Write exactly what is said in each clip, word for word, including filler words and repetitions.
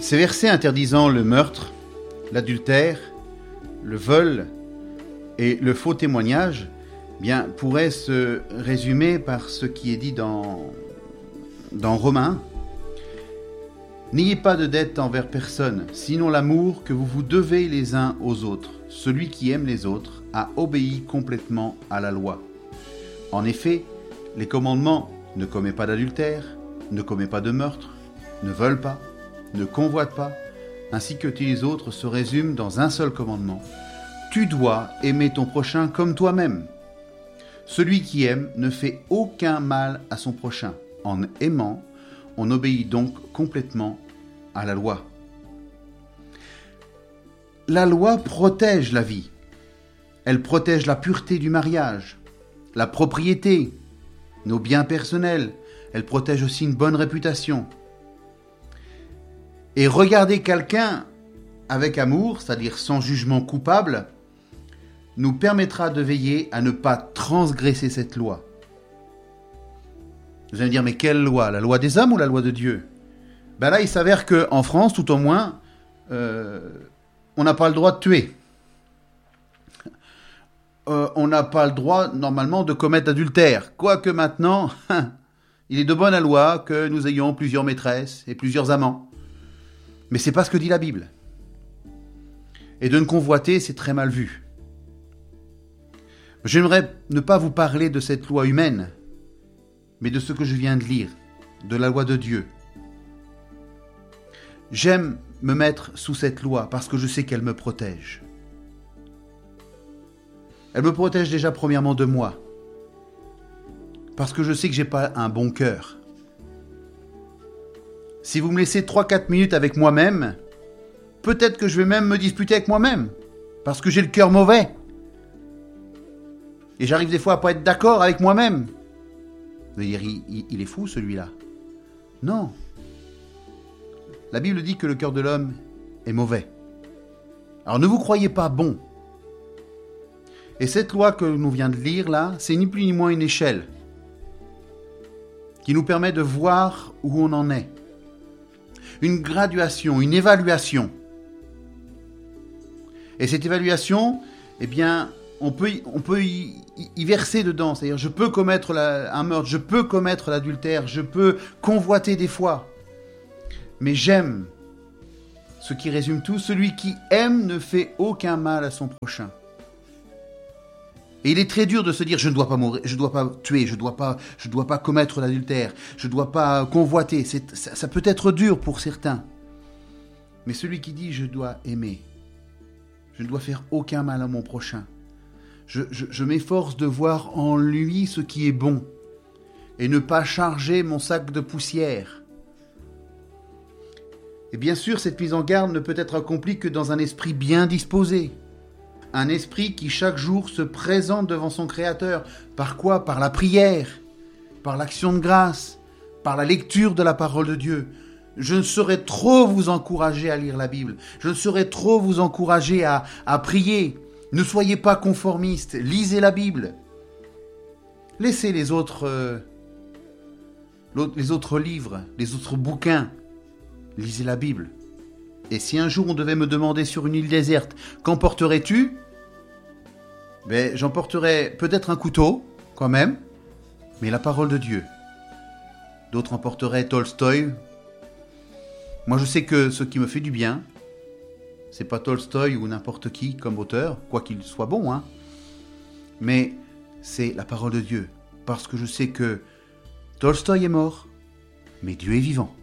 Ces versets interdisant le meurtre, l'adultère, le vol et le faux témoignage bien, pourraient se résumer par ce qui est dit dans, dans Romains. N'ayez pas de dette envers personne, sinon l'amour que vous vous devez les uns aux autres. Celui qui aime les autres a obéi complètement à la loi. En effet, les commandements « ne commets pas d'adultère »,« ne commets pas de meurtre »,« ne vole pas »,« ne convoite pas », ainsi que tous les autres se résument dans un seul commandement. Tu dois aimer ton prochain comme toi-même. Celui qui aime ne fait aucun mal à son prochain. En aimant, on obéit donc complètement à la loi. La loi protège la vie. Elle protège la pureté du mariage, la propriété, nos biens personnels. Elle protège aussi une bonne réputation. Et regarder quelqu'un avec amour, c'est-à-dire sans jugement coupable, nous permettra de veiller à ne pas transgresser cette loi. Vous allez me dire, mais quelle loi ? La loi des hommes ou la loi de Dieu ? Ben là, il s'avère qu'en France, tout au moins, euh, on n'a pas le droit de tuer. Euh, on n'a pas le droit, normalement, de commettre d'adultère. Quoique maintenant, il est de bonne loi que nous ayons plusieurs maîtresses et plusieurs amants. Mais c'est pas ce que dit la Bible. Et de ne convoiter, c'est très mal vu. J'aimerais ne pas vous parler de cette loi humaine, mais de ce que je viens de lire, de la loi de Dieu. J'aime me mettre sous cette loi parce que je sais qu'elle me protège. Elle me protège déjà premièrement de moi, parce que je sais que j'ai pas un bon cœur. Si vous me laissez trois à quatre minutes avec moi-même, peut-être que je vais même me disputer avec moi-même, parce que j'ai le cœur mauvais. Et j'arrive des fois à pas être d'accord avec moi-même. Vous allez dire, il, il est fou celui-là. Non. La Bible dit que le cœur de l'homme est mauvais. Alors ne vous croyez pas bon. Et cette loi que nous vient de lire là, c'est ni plus ni moins une échelle qui nous permet de voir où on en est. Une graduation, une évaluation. Et cette évaluation, eh bien, on peut, y, on peut y, y verser dedans. C'est-à-dire, je peux commettre la, un meurtre, je peux commettre l'adultère, je peux convoiter des fois. Mais j'aime, ce qui résume tout, celui qui aime ne fait aucun mal à son prochain. Et il est très dur de se dire, je ne dois pas mourir, je ne dois pas tuer, je ne dois pas, je dois pas commettre l'adultère, je ne dois pas convoiter. C'est, ça, ça peut être dur pour certains. Mais celui qui dit, je dois aimer, je ne dois faire aucun mal à mon prochain. Je, je, je m'efforce de voir en lui ce qui est bon et ne pas charger mon sac de poussière. Et bien sûr, cette mise en garde ne peut être accomplie que dans un esprit bien disposé. Un esprit qui chaque jour se présente devant son Créateur. Par quoi ? Par la prière, par l'action de grâce, par la lecture de la parole de Dieu. Je ne saurais trop vous encourager à lire la Bible. Je ne saurais trop vous encourager à, à prier. Ne soyez pas conformistes. Lisez la Bible. Laissez les autres, euh, les autres livres, les autres bouquins. Lisez la Bible. Et si un jour on devait me demander sur une île déserte, qu'emporterais-tu ? Ben, j'emporterais peut-être un couteau, quand même, mais la parole de Dieu. D'autres emporteraient Tolstoï. Moi, je sais que ce qui me fait du bien, c'est pas Tolstoï ou n'importe qui comme auteur, quoi qu'il soit bon, hein, mais c'est la parole de Dieu. Parce que je sais que Tolstoï est mort, mais Dieu est vivant.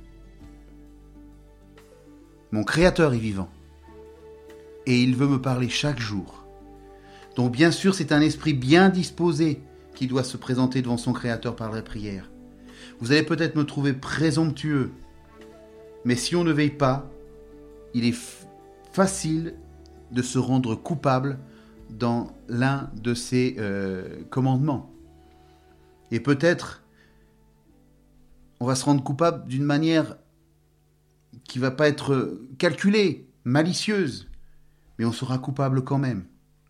Mon Créateur est vivant. Et il veut me parler chaque jour. Donc bien sûr, c'est un esprit bien disposé qui doit se présenter devant son Créateur par la prière. Vous allez peut-être me trouver présomptueux. Mais si on ne veille pas, il est f- facile de se rendre coupable dans l'un de ces euh, commandements. Et peut-être, on va se rendre coupable d'une manière qui ne va pas être calculée, malicieuse, mais on sera coupable quand même.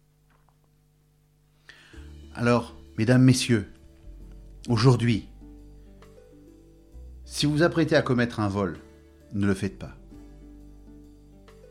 Alors, mesdames, messieurs, aujourd'hui, si vous vous apprêtez à commettre un vol, ne le faites pas.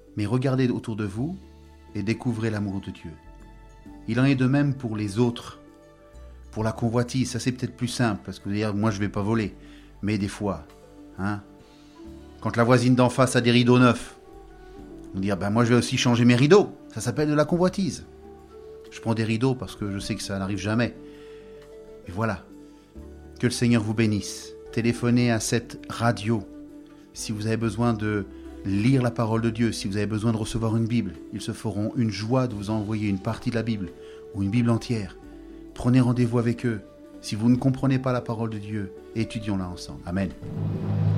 Mais regardez autour de vous et découvrez l'amour de Dieu. Il en est de même pour les autres. Pour la convoitise, ça c'est peut-être plus simple, parce que vous allez dire, moi je ne vais pas voler. Mais des fois, hein, quand la voisine d'en face a des rideaux neufs, on dit, ben moi je vais aussi changer mes rideaux. Ça s'appelle de la convoitise. Je prends des rideaux parce que je sais que ça n'arrive jamais. Et voilà. Que le Seigneur vous bénisse. Téléphonez à cette radio. Si vous avez besoin de lire la parole de Dieu, si vous avez besoin de recevoir une Bible, ils se feront une joie de vous envoyer une partie de la Bible ou une Bible entière. Prenez rendez-vous avec eux. Si vous ne comprenez pas la parole de Dieu, étudions-la ensemble. Amen.